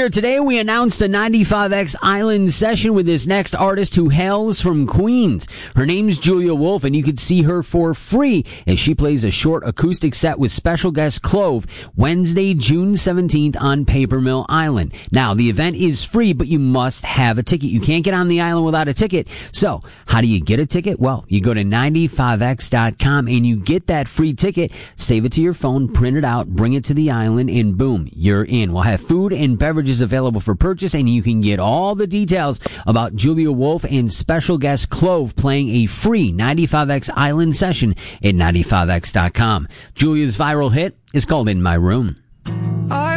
Earlier today, we announced a 95X Island session with this next artist who hails from Queens. Her name's Julia Wolf, and you can see her for free as she plays a short acoustic set with special guest Clove Wednesday, June 17th on Paper Mill Island. Now, the event is free, but you must have a ticket. You can't get on the island without a ticket. So, how do you get a ticket? Well, you go to 95x.com and you get that free ticket, save it to your phone, print it out, bring it to the island, and boom, you're in. We'll have food and beverages available for purchase, and you can get all the details about Julia Wolf and special guest Clove playing a free 95X Island session at 95x.com. Julia's viral hit is called In My Room.